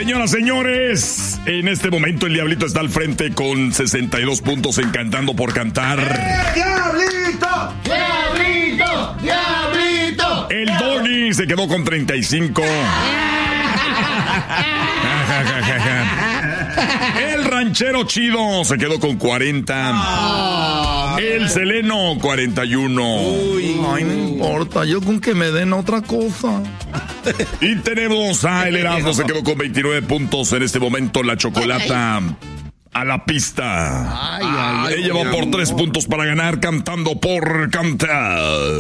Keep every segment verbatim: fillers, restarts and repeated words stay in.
Señoras, señores, en este momento el Diablito está al frente con sesenta y dos puntos en Cantando por Cantar. ¡Eh, Diablito! ¡Diablito! ¡Diablito! El Doggy se quedó con treinta y cinco. El Ranchero Chido se quedó con cuarenta. Oh, el Seleno, cuarenta y uno. Uy. Ay, no importa, yo con que me den otra cosa. Y tenemos a El Erasmo, se quedó con veintinueve puntos. En este momento la Chocolata a la pista. Ay, ay, Ella ay, va por tres puntos para ganar Cantando por Cantar.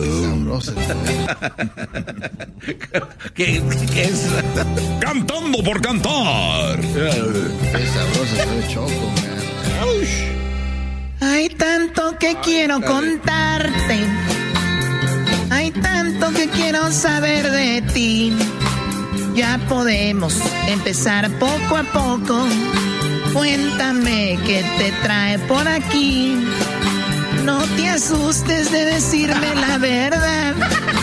¿Qué, qué es? Cantando por Cantar. Qué sabroso es el Choco, man. Hay tanto que quiero contarte. Hay tanto que quiero saber de ti. Ya podemos empezar poco a poco. Cuéntame qué te trae por aquí. No te asustes de decirme la verdad.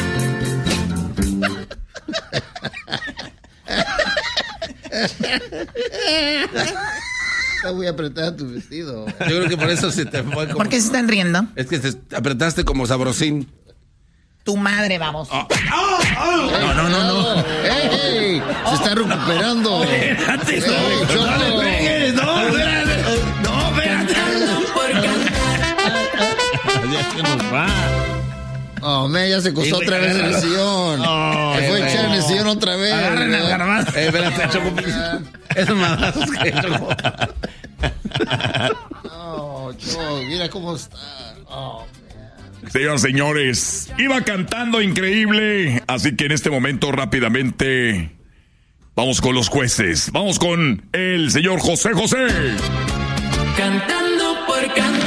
Está muy apretada tu vestido. Yo creo que por eso se te fue como... ¿Por qué se están riendo? Es que te apretaste como sabrosín. Tu madre, vamos. Oh. Oh, oh. No, no, no, no. ¡Ey! Se está recuperando. Espérate, hey, no, no le pegues, no, espérate. No, espérate. Ya se nos va. Oh, me ya se costó otra vez en el sillón. Oh, se fue a echar en el sillón otra vez. Agarren el garbanzo. Eh, espérate, Choco. Esos madrazos que Choco. No, Choco, mira cómo está. Oh, Señoras, señores, iba cantando increíble, así que en este momento rápidamente vamos con los jueces. Vamos con el señor José José. Cantando por Cantar.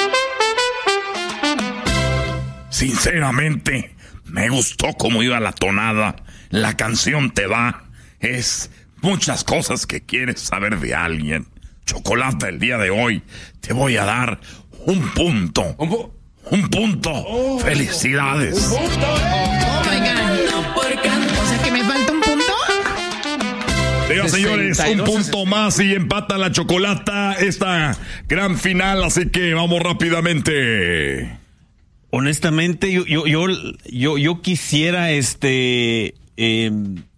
Sinceramente, me gustó cómo iba la tonada. La canción te va. Es muchas cosas que quieres saber de alguien. Chocolate, el día de hoy te voy a dar un punto. ¿Un punto? Un punto. Oh, felicidades. Un punto. Oh my God. O sea que me falta un punto. Señoras, señores, un punto más y empata la Chocolata esta gran final, así que vamos rápidamente. Honestamente, yo, yo, yo, yo, yo quisiera, este, eh,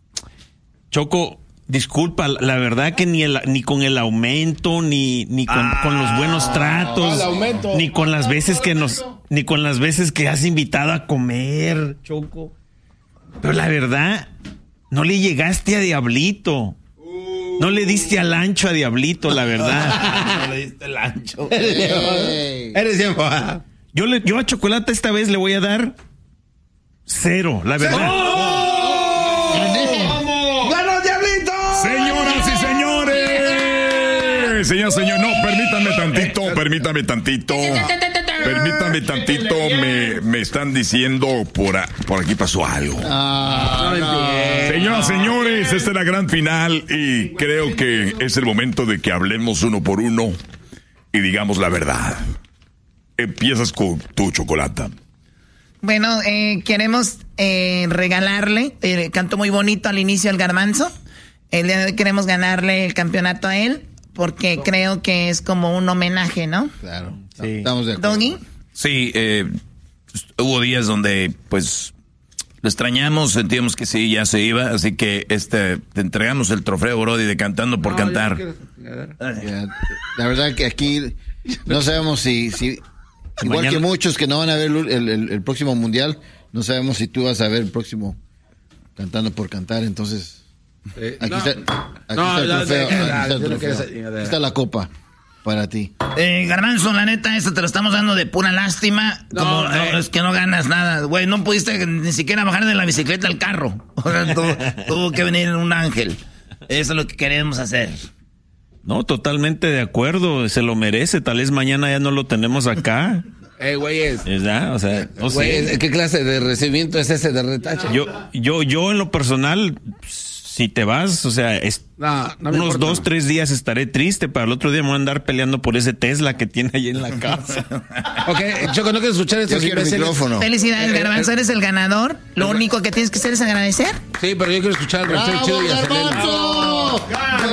Choco, disculpa, la verdad que ni el, ni con el aumento, ni, ni con, ah, con los buenos tratos, aumento, ni con las veces que nos, ni con las veces que has invitado a comer, Choco. Pero la verdad, no le llegaste a Diablito. No le diste al ancho a Diablito, la verdad. No le diste al ancho. Hey. Eres tiempo. Yo, le, yo a Chocolate esta vez le voy a dar cero, la verdad. ¡Oh! ¡Vamos! ¡Ganó Diablito! Señoras y señores. Señor, señor, no, permítanme tantito, permítame tantito. Permítame tantito, me, me están diciendo por, a, por aquí pasó algo. Ah, no. Señoras, señores, esta es la gran final y creo que es el momento de que hablemos uno por uno y digamos la verdad. Empiezas con tu Chocolata. Bueno, eh, queremos eh, regalarle, eh, cantó muy bonito al inicio el Garbanzo. El día de hoy queremos ganarle el campeonato a él porque creo que es como un homenaje, ¿no? Claro, sí. Estamos de acuerdo. ¿Doggy? Sí, eh, hubo días donde pues lo extrañamos, sentíamos que sí, ya se iba, así que este te entregamos el trofeo, Brody, de Cantando por no, Cantar. Ya, la verdad que aquí no sabemos si... si igual mañana, que muchos que no van a ver el, el, el próximo mundial, no sabemos si tú vas a ver el próximo Cantando por Cantar, entonces eh, aquí, no, está, aquí no, está el no, trofeo, no, no, aquí está, el no, trofeo. no, Aquí está la copa para ti. Eh, Garbanzo, la neta, esto te lo estamos dando de pura lástima. No, como, eh. no, es que no ganas nada, güey. No pudiste ni siquiera bajar de la bicicleta al carro. tuvo, tuvo que venir un ángel. Eso es lo que queremos hacer. No, totalmente de acuerdo. Se lo merece. Tal vez mañana ya no lo tenemos acá. Eh, güeyes. ¿Verdad? O sea, no güey, sé. ¿qué clase de recibimiento es ese de retache? Yo, yo, yo en lo personal, si te vas, o sea, es, no, no unos importa. dos, tres días estaré triste. Para el otro día me voy a andar peleando por ese Tesla que tiene ahí en la casa. Ok, Choco, ¿no quieres escuchar esto? Yo quiero el micrófono. Felicidades, Garbanzo, eres el ganador. Lo único que tienes que hacer es agradecer. Sí, pero yo quiero escuchar al ranchero chido y a Selena. ¡Garbanzo!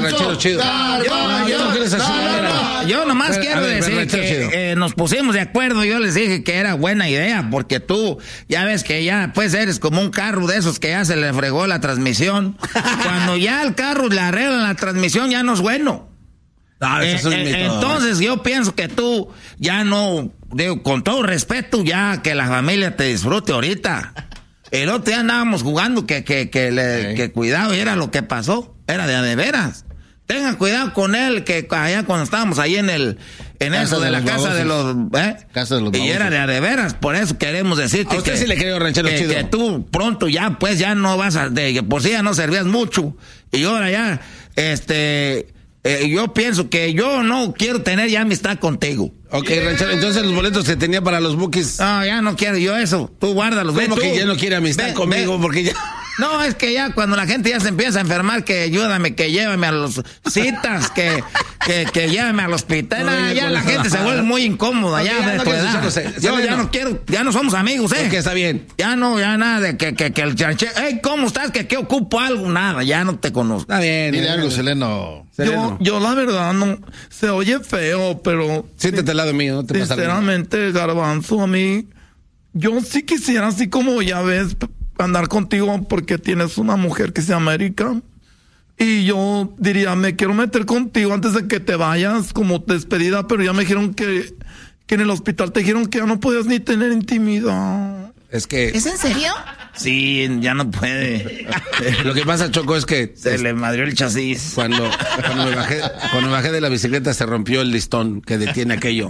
Ranchero Chido. Yo, yo, ¿Tú crees así? no, no, no. Yo nomás Pero, quiero a ver, decir Ranchero que Chido. eh, nos pusimos de acuerdo. Yo les dije que era buena idea, porque tú ya ves que ya pues eres como un carro de esos que ya se le fregó la transmisión. Cuando ya al carro le arreglan la transmisión, ya no es bueno. No, eso Eh, es un eh, mito. entonces yo pienso que tú ya no, digo, con todo respeto, ya que la familia te disfrute ahorita. El otro día andábamos jugando que, que, que, le, Sí. que cuidado, era lo que pasó, era de a de veras. Tengan cuidado con él, que allá cuando estábamos ahí en el, en Casa eso de, de la los casa de los, babosos. ¿eh? Casa de los Y babosos. era de a de veras, por eso queremos decirte A usted que, sí le creo, Ranchero que, Chido. que tú pronto ya, pues ya no vas a, de, por si ya no servías mucho, y ahora ya, este, eh, yo pienso que yo no quiero tener ya amistad contigo. Ok, Ranchero, entonces los boletos que tenía para los Bookies. No, ya no quiero yo eso. Tú guárdalos. Ve ¿Cómo tú. que ya no quiere amistad Ve, conmigo? ve. Porque ya... No, es que ya cuando la gente ya se empieza a enfermar, que ayúdame, que llévame a los citas, que, que, que llévame al hospital. No, Ah, venga ya con la eso. gente se vuelve muy incómoda. Ok, ya, ya de no tu quiero edad. escucharlo, Yo Seleno. ya no quiero, ya no somos amigos, ¿eh? Ok, está bien. Ya no, ya nada de que, que, que el chanche. Hey, ¿cómo estás? Que, que ocupo algo. Nada, ya no te conozco. Está bien. Dile eh, algo, Seleno. Seleno. Yo, yo la verdad no, se oye feo, pero Siéntate al lado mío, no te pasa nada. sinceramente, Garbanzo, a mí, yo sí quisiera, así como ya ves, p- andar contigo porque tienes una mujer que se llama Erika. Y yo diría, me quiero meter contigo antes de que te vayas como despedida, pero ya me dijeron que, que en el hospital te dijeron que ya no podías ni tener intimidad. Es que ¿Es en serio? Sí, ya no puede. lo que pasa, Choco, es que Se le madrió el chasis. cuando, cuando, me bajé, cuando me bajé de la bicicleta se rompió el listón que detiene aquello.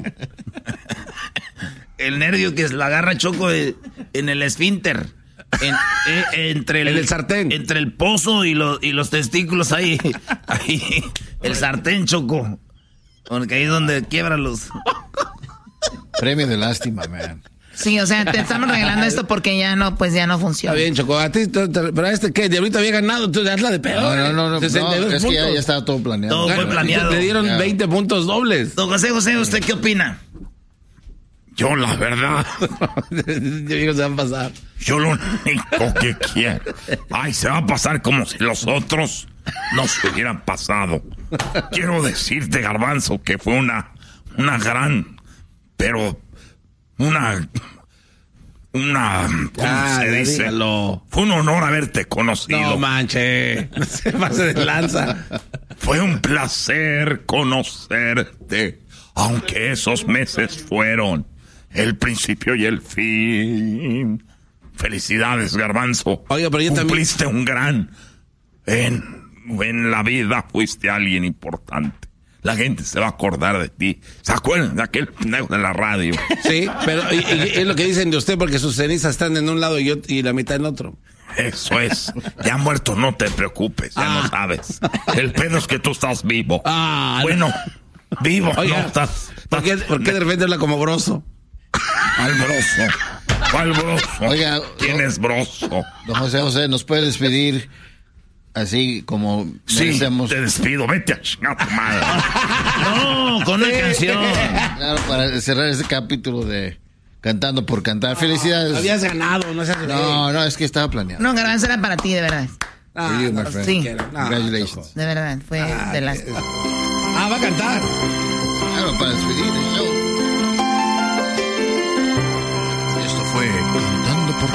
El nervio que la agarra Choco de- en el esfínter. En, eh, entre el, En el sartén. Entre el pozo y, los y los testículos ahí. Ahí. El sartén, Choco. Porque ahí es donde quiebra los. Premio de lástima, man. Sí, o sea, te estamos regalando esto porque ya no, pues ya no Está funciona. bien, Choco. A ti, te- te- pero a este que Diablito había ganado, tú hazla de pedo. No, no, no, no, sesenta y dos no, es que ya, puntos. ya estaba todo planeado. Todo fue planeado. Le dieron Ya. veinte puntos dobles. Don José José, ¿usted qué opina? Yo la verdad, Amigos, se van a pasar. yo lo único que quiero, ay, se va a pasar como si los otros no se hubieran pasado. Quiero decirte, Garbanzo, que fue una, una gran, pero una, una, ¿cómo Ah, se ya dice? dígalo. Fue un honor haberte conocido. No manche. No se pase de lanza. Fue un placer conocerte, aunque esos meses fueron el principio y el fin. Felicidades, Garbanzo. Oiga, pero yo también- Cumpliste un gran... En, en la vida fuiste alguien importante. La gente se va a acordar de ti. ¿Se acuerdan de aquel pendejo de la radio? Sí, pero y- y- es lo que dicen de usted porque sus cenizas están en un lado y, yo, y la mitad en otro. Eso es. Ya muerto, no te preocupes, ya Ah. no sabes. El pedo es que tú estás vivo. Ah, bueno, vivo, Oiga, no estás... ¿por qué, por qué de repente habla como broso? ¿Cuál broso? ¿Cuál broso? Oiga, ¿Quién es broso? Don José José, ¿nos puede despedir así como Sí, merecemos? te despido. Vete a chingar a tu madre. No, con una canción. Claro, para cerrar este capítulo de Cantando por Cantar. Felicidades. Habías ganado, no seas... No, no, es que estaba planeado. No, Garbanzo era para ti, de verdad. Ah, For you, my no, friend. sí. No, Congratulations. De verdad, fue de las... Ah, va a cantar. Claro, para despedir el show. Esto fue